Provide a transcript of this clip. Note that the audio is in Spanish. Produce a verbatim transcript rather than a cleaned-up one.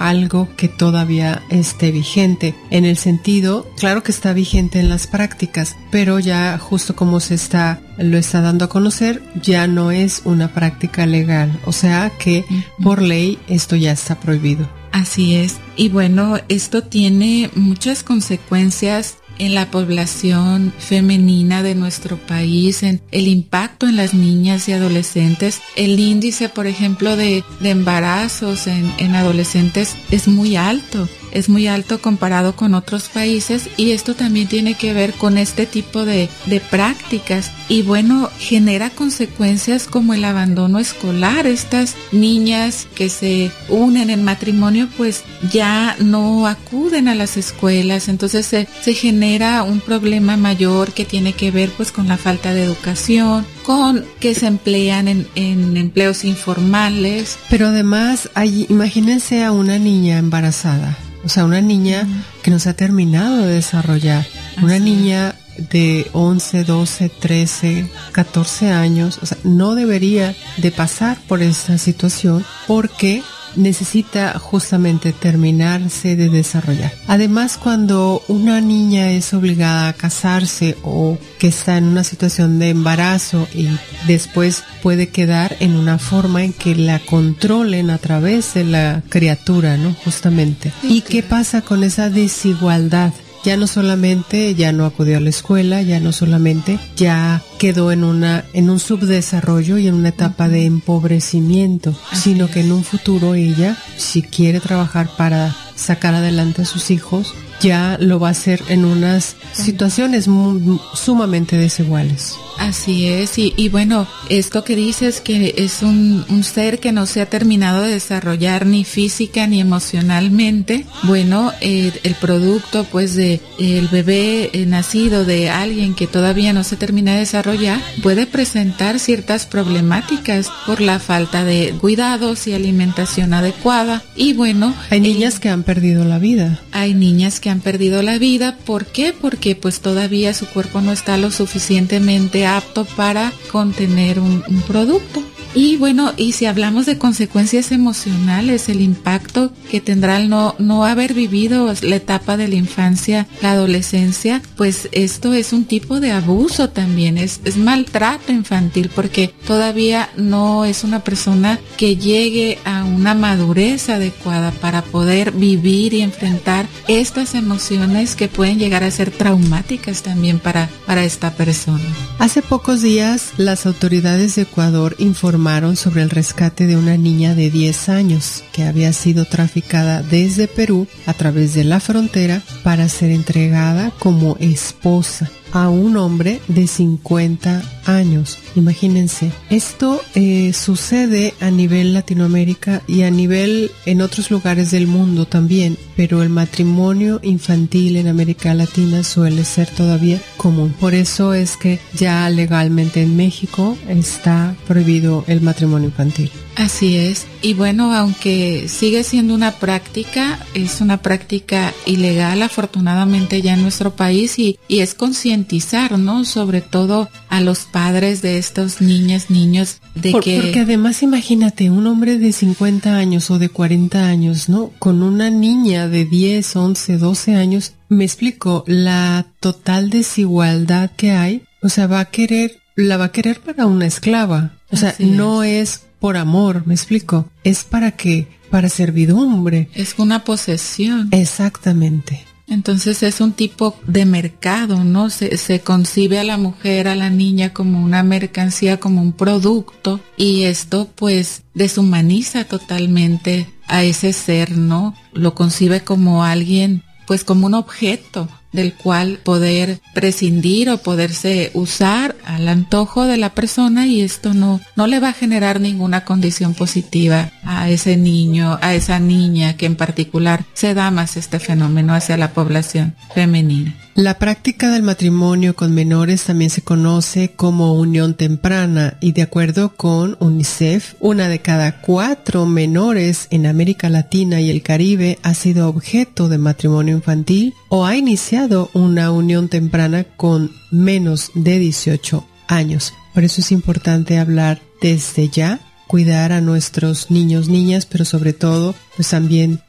algo que todavía esté vigente. En el sentido, claro que está vigente en las prácticas, pero ya justo como se está, lo está dando a conocer, ya no es una práctica legal. O sea que uh-huh. por ley esto ya está prohibido. Así es. Y bueno, esto tiene muchas consecuencias en la población femenina de nuestro país, en el impacto en las niñas y adolescentes. El índice, por ejemplo, de, de embarazos en, en adolescentes es muy alto. Es muy alto comparado con otros países, y esto también tiene que ver con este tipo de, de prácticas. Y bueno, genera consecuencias como el abandono escolar. Estas niñas que se unen en matrimonio pues ya no acuden a las escuelas, entonces se, se genera un problema mayor que tiene que ver pues con la falta de educación, con que se emplean en, en empleos informales. Pero además, hay, imagínense a una niña embarazada. O sea, una niña uh-huh. que no se ha terminado de desarrollar. Así una niña de once, doce, trece, catorce años. O sea, no debería de pasar por esta situación porque necesita justamente terminarse de desarrollar. Además, cuando una niña es obligada a casarse o que está en una situación de embarazo y después puede quedar en una forma en que la controlen a través de la criatura, ¿no? Justamente. ¿Y qué pasa con esa desigualdad? Ya no solamente ya no acudió a la escuela, ya no solamente ya quedó en una en un subdesarrollo y en una etapa de empobrecimiento, sino que en un futuro ella, si quiere trabajar para sacar adelante a sus hijos, ya lo va a hacer en unas situaciones muy, sumamente desiguales. Así es, y, y bueno, esto que dices que es un, un ser que no se ha terminado de desarrollar ni física ni emocionalmente, bueno, eh, el producto pues de el bebé eh, nacido de alguien que todavía no se termina de desarrollar puede presentar ciertas problemáticas por la falta de cuidados y alimentación adecuada. Y bueno, hay niñas eh, que han perdido la vida. Hay niñas que han perdido la vida. ¿Por qué? Porque pues todavía su cuerpo no está lo suficientemente apto para contener un, un producto. Y bueno, y si hablamos de consecuencias emocionales, el impacto que tendrá el no, no haber vivido la etapa de la infancia, la adolescencia, pues esto es un tipo de abuso también, es, es maltrato infantil, porque todavía no es una persona que llegue a una madurez adecuada para poder vivir y enfrentar estas emociones que pueden llegar a ser traumáticas también para, para esta persona. Hace pocos días, las autoridades de Ecuador informaron sobre el rescate de una niña de diez años que había sido traficada desde Perú a través de la frontera para ser entregada como esposa a un hombre de cincuenta años. Imagínense, esto eh, sucede a nivel Latinoamérica y a nivel en otros lugares del mundo también, pero el matrimonio infantil en América Latina suele ser todavía común. Por eso es que ya legalmente en México está prohibido el matrimonio infantil. Así es. Y bueno, aunque sigue siendo una práctica, es una práctica ilegal afortunadamente ya en nuestro país, y, y es concientizar, ¿no? Sobre todo a los padres de estos niñas, niños, de Por, que... Porque además imagínate, un hombre de cincuenta años o de cuarenta años, ¿no? Con una niña de diez, once, doce años, me explico, la total desigualdad que hay, o sea, va a querer, la va a querer para una esclava. O sea, Así no es. es por amor, me explico, es para que, para servidumbre. Es una posesión. Exactamente. Entonces es un tipo de mercado, ¿no? Se, se concibe a la mujer, a la niña como una mercancía, como un producto, y esto pues deshumaniza totalmente a ese ser, ¿no? Lo concibe como alguien, pues como un objeto del cual poder prescindir o poderse usar al antojo de la persona, y esto no, no le va a generar ninguna condición positiva a ese niño, a esa niña, que en particular se da más este fenómeno hacia la población femenina. La práctica del matrimonio con menores también se conoce como unión temprana, y de acuerdo con UNICEF, una de cada cuatro menores en América Latina y el Caribe ha sido objeto de matrimonio infantil o ha iniciado una unión temprana con menos de dieciocho años. Por eso es importante hablar desde ya, cuidar a nuestros niños, niñas, pero sobre todo, pues también